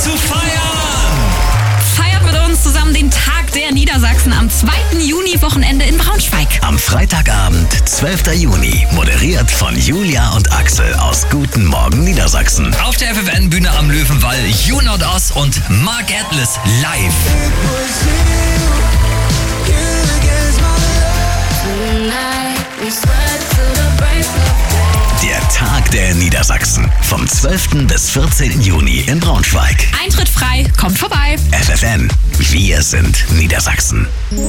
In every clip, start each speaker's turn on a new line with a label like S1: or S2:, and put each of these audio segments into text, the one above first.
S1: zu feiern!
S2: Feiert mit uns zusammen den Tag der Niedersachsen am 2. Juni-Wochenende in Braunschweig.
S3: Am Freitagabend, 12. Juni, moderiert von Julia und Axel aus Guten Morgen Niedersachsen.
S1: Auf der FFN-Bühne am Löwenwall You Not Us und Mark Atlas live.
S3: Der Tag der Niedersachsen. Vom 12. bis 14. Juni in Braunschweig.
S2: Eintritt frei, kommt vorbei.
S3: FFN, wir sind Niedersachsen.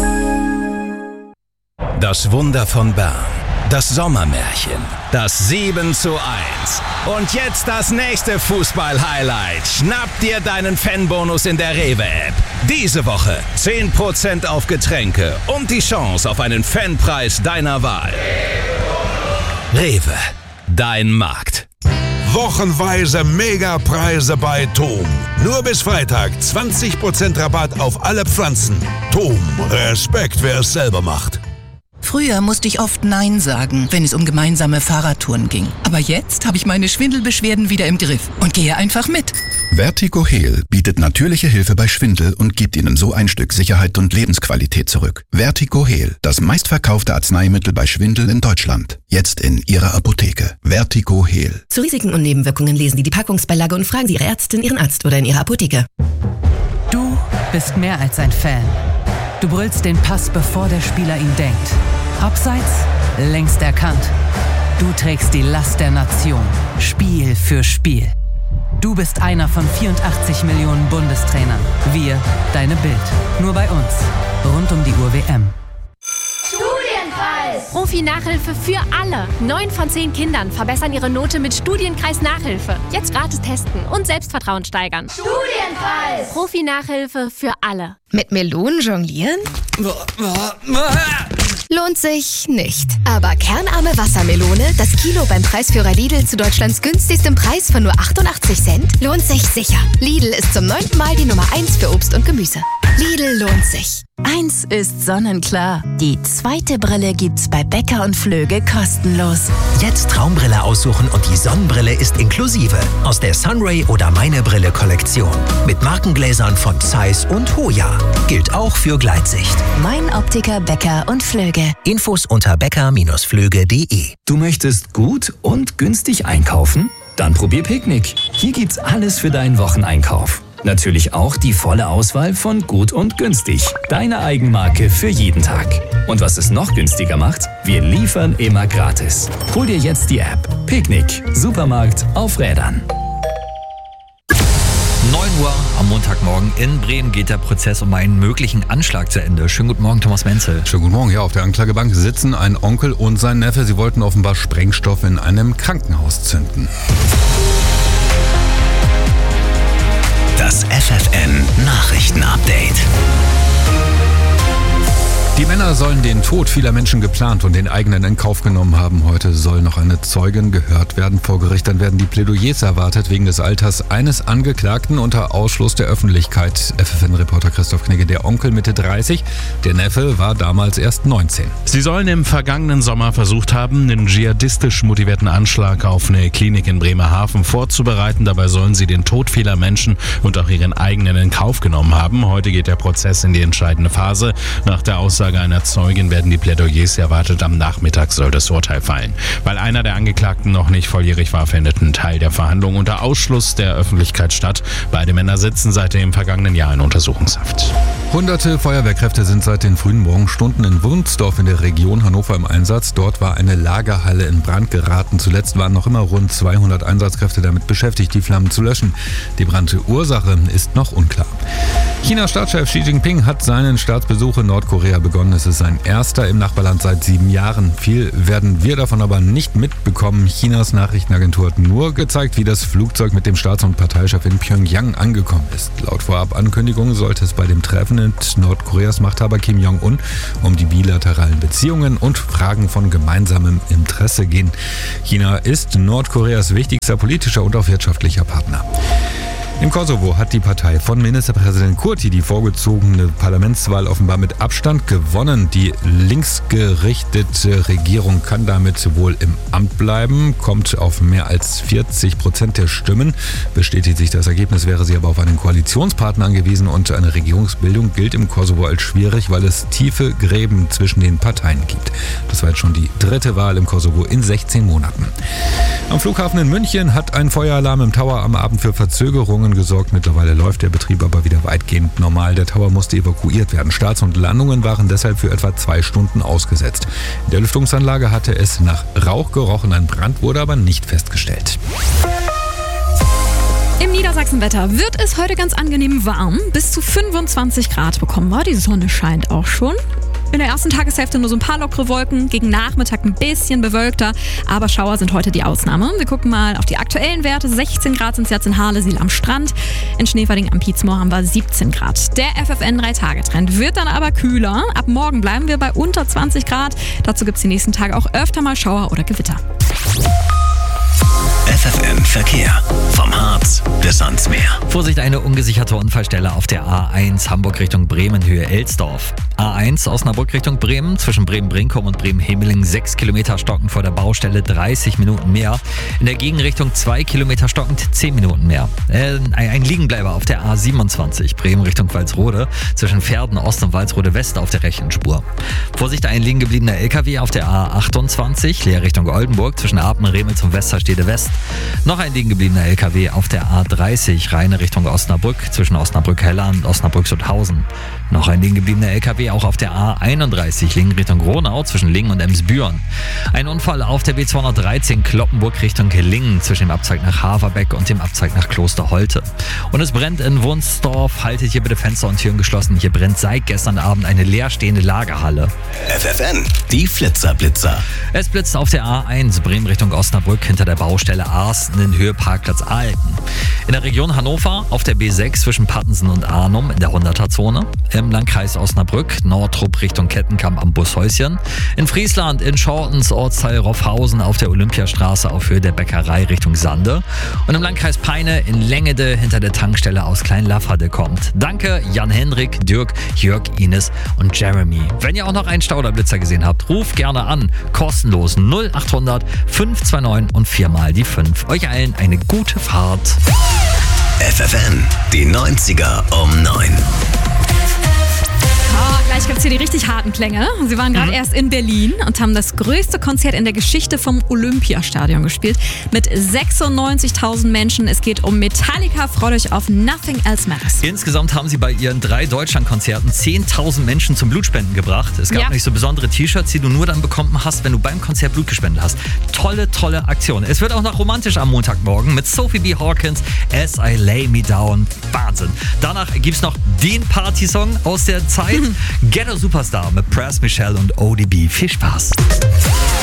S4: Das Wunder von Bern. Das Sommermärchen. Das 7:1. Und jetzt das nächste Fußball-Highlight. Schnapp dir deinen Fanbonus in der Rewe-App. Diese Woche 10% auf Getränke und die Chance auf einen Fanpreis deiner Wahl. Rewe, dein Markt.
S5: Wochenweise Megapreise bei Thom. Nur bis Freitag 20% Rabatt auf alle Pflanzen. Thom, Respekt, wer es selber macht.
S6: Früher musste ich oft Nein sagen, wenn es um gemeinsame Fahrradtouren ging. Aber jetzt habe ich meine Schwindelbeschwerden wieder im Griff und gehe einfach mit.
S7: Vertigo Heal bietet natürliche Hilfe bei Schwindel und gibt Ihnen so ein Stück Sicherheit und Lebensqualität zurück. Vertigo Heal, das meistverkaufte Arzneimittel bei Schwindel in Deutschland. Jetzt in Ihrer Apotheke. Vertigo Heal.
S8: Zu Risiken und Nebenwirkungen lesen Sie die Packungsbeilage und fragen Sie Ihre Ärztin, Ihren Arzt oder in Ihrer Apotheke.
S9: Du bist mehr als ein Fan. Du brüllst den Pass, bevor der Spieler ihn denkt. Abseits, längst erkannt. Du trägst die Last der Nation, Spiel für Spiel. Du bist einer von 84 Millionen Bundestrainern. Wir, deine Bild. Nur bei uns. Rund um die Uhr WM.
S10: Studienpreis! Profi-Nachhilfe für alle. 9 von 10 Kindern verbessern ihre Note mit Studienkreis-Nachhilfe. Jetzt gratis testen und Selbstvertrauen steigern. Studienpreis! Profi-Nachhilfe für alle.
S11: Mit Melonen jonglieren? Lohnt sich nicht. Aber kernarme Wassermelone, das Kilo beim Preisführer Lidl zu Deutschlands günstigstem Preis von nur 88 Cent, lohnt sich sicher. Lidl ist zum 9. Mal die Nummer 1 für Obst und Gemüse. Lidl lohnt sich.
S12: Eins ist sonnenklar. Die zweite Brille gibt's bei Becker und Flöge kostenlos.
S13: Jetzt Traumbrille aussuchen und die Sonnenbrille ist inklusive. Aus der Sunray oder Meine Brille Kollektion. Mit Markengläsern von Zeiss und Hoya. Gilt auch für Gleitsicht.
S12: Mein Optiker Becker und Flöge.
S13: Infos unter becker-flöge.de.
S14: Du möchtest gut und günstig einkaufen? Dann probier Picknick. Hier gibt's alles für deinen Wocheneinkauf. Natürlich auch die volle Auswahl von Gut und Günstig. Deine Eigenmarke für jeden Tag. Und was es noch günstiger macht, wir liefern immer gratis. Hol dir jetzt die App. Picknick. Supermarkt auf Rädern.
S1: 9 Uhr am Montagmorgen in Bremen geht der Prozess um einen möglichen Anschlag zu Ende. Schönen guten Morgen, Thomas Menzel.
S15: Schönen guten Morgen. Ja, auf der Anklagebank sitzen ein Onkel und sein Neffe. Sie wollten offenbar Sprengstoff in einem Krankenhaus zünden.
S3: Das FFN-Nachrichten-Update.
S15: Die Männer sollen den Tod vieler Menschen geplant und den eigenen in Kauf genommen haben. Heute soll noch eine Zeugin gehört werden vor Gericht. Dann werden die Plädoyers erwartet wegen des Alters eines Angeklagten unter Ausschluss der Öffentlichkeit. FFN-Reporter Christoph Knigge, der Onkel Mitte 30, der Neffe war damals erst 19.
S16: Sie sollen im vergangenen Sommer versucht haben, einen dschihadistisch motivierten Anschlag auf eine Klinik in Bremerhaven vorzubereiten. Dabei sollen sie den Tod vieler Menschen und auch ihren eigenen in Kauf genommen haben. Heute geht der Prozess in die entscheidende Phase. Nach der Aussage einer Zeugin werden die Plädoyers erwartet. Am Nachmittag soll das Urteil fallen. Weil einer der Angeklagten noch nicht volljährig war, findet ein Teil der Verhandlung unter Ausschluss der Öffentlichkeit statt. Beide Männer sitzen seit dem vergangenen Jahr in Untersuchungshaft.
S15: Hunderte Feuerwehrkräfte sind seit den frühen Morgenstunden in Wunsdorf in der Region Hannover im Einsatz. Dort war eine Lagerhalle in Brand geraten. Zuletzt waren noch immer rund 200 Einsatzkräfte damit beschäftigt, die Flammen zu löschen. Die Brandursache ist noch unklar. Chinas Staatschef Xi Jinping hat seinen Staatsbesuch in Nordkorea begonnen. Es ist sein erster im Nachbarland seit 7 Jahren. Viel werden wir davon aber nicht mitbekommen. Chinas Nachrichtenagentur hat nur gezeigt, wie das Flugzeug mit dem Staats- und Parteichef in Pyongyang angekommen ist. Laut Vorabankündigung sollte es bei dem Treffen mit Nordkoreas Machthaber Kim Jong-un um die bilateralen Beziehungen und Fragen von gemeinsamem Interesse gehen. China ist Nordkoreas wichtigster politischer und auch wirtschaftlicher Partner. Im Kosovo hat die Partei von Ministerpräsident Kurti die vorgezogene Parlamentswahl offenbar mit Abstand gewonnen. Die linksgerichtete Regierung kann damit wohl im Amt bleiben, kommt auf mehr als 40% der Stimmen. Bestätigt sich das Ergebnis, wäre sie aber auf einen Koalitionspartner angewiesen und eine Regierungsbildung gilt im Kosovo als schwierig, weil es tiefe Gräben zwischen den Parteien gibt. Das war jetzt schon die 3. Wahl im Kosovo in 16 Monaten. Am Flughafen in München hat ein Feueralarm im Tower am Abend für Verzögerungen gesorgt. Mittlerweile läuft der Betrieb aber wieder weitgehend normal. Der Tower musste evakuiert werden. Starts und Landungen waren deshalb für etwa 2 Stunden ausgesetzt. In der Lüftungsanlage hatte es nach Rauch gerochen. Ein Brand wurde aber nicht festgestellt.
S2: Im Niedersachsenwetter wird es heute ganz angenehm warm. Bis zu 25 Grad bekommen wir. Die Sonne scheint auch schon. In der ersten Tageshälfte nur so ein paar lockere Wolken, gegen Nachmittag ein bisschen bewölkter, aber Schauer sind heute die Ausnahme. Wir gucken mal auf die aktuellen Werte. 16 Grad sind es jetzt in Harlesiel am Strand. In Schneverding am Pietzmoor haben wir 17 Grad. Der FFN 3-Tage-Trend wird dann aber kühler. Ab morgen bleiben wir bei unter 20 Grad. Dazu gibt es die nächsten Tage auch öfter mal Schauer oder Gewitter.
S3: FFN Verkehr. Vom Harz bis ans Meer.
S1: Vorsicht, eine ungesicherte Unfallstelle auf der A1 Hamburg Richtung Bremen, Höhe Elsdorf. A1 Osnabrück Richtung Bremen, zwischen Bremen-Brinkum und Bremen-Hemeling 6 Kilometer stockend vor der Baustelle, 30 Minuten mehr. In der Gegenrichtung 2 Kilometer stockend, 10 Minuten mehr. Ein Liegenbleiber auf der A27 Bremen Richtung Walsrode, zwischen Verden Ost und Walsrode West auf der rechten Spur. Vorsicht, ein liegen gebliebener LKW auf der A28, Leer Richtung Oldenburg, zwischen Apen-Remels und Westerstede West. Noch ein liegen gebliebener LKW auf der A30, Rheine Richtung Osnabrück, zwischen Osnabrück-Heller und Osnabrück-Sutthausen. Noch ein liegen gebliebener LKW auch auf der A31, Lingen Richtung Gronau, zwischen Lingen und Emsbüren. Ein Unfall auf der B213 Kloppenburg Richtung Lingen, zwischen dem Abzweig nach Haverbeck und dem Abzweig nach Klosterholte. Und es brennt in Wunsdorf. Haltet hier bitte Fenster und Türen geschlossen. Hier brennt seit gestern Abend eine leerstehende Lagerhalle.
S3: FFN, die Flitzerblitzer.
S1: Es blitzt auf der A1 Bremen Richtung Osnabrück hinter der Baustelle Arsten in Höhe Parkplatz Alten. In der Region Hannover auf der B6 zwischen Pattensen und Arnum in der 100er-Zone. Im Landkreis Osnabrück Nordrup Richtung Kettenkamp am Bushäuschen. In Friesland in Schortens Ortsteil Roffhausen auf der Olympiastraße auf Höhe der Bäckerei Richtung Sande. Und im Landkreis Peine in Längede hinter der Tankstelle aus Klein-Lafferde kommt. Danke Jan-Henrik, Dirk, Jörg, Ines und Jeremy. Wenn ihr auch noch einen Stauderblitzer gesehen habt, ruft gerne an. Kostenlos 0800 529 und 4 mal die 5. Euch allen eine gute Fahrt.
S3: FFN, die 90er um 9.
S2: Gleich gibt es hier die richtig harten Klänge. Sie waren gerade erst in Berlin und haben das größte Konzert in der Geschichte vom Olympiastadion gespielt. Mit 96.000 Menschen. Es geht um Metallica. Freut euch auf Nothing Else Matters.
S1: Insgesamt haben sie bei ihren 3 Deutschlandkonzerten 10.000 Menschen zum Blutspenden gebracht. Es gab nicht so besondere T-Shirts, die du nur dann bekommen hast, wenn du beim Konzert Blut gespendet hast. Tolle, tolle Aktion. Es wird auch noch romantisch am Montagmorgen mit Sophie B. Hawkins, As I Lay Me Down. Wahnsinn. Danach gibt es noch den Partysong aus der Zeit. Ghetto Superstar mit Press Michelle und ODB. Viel Spaß.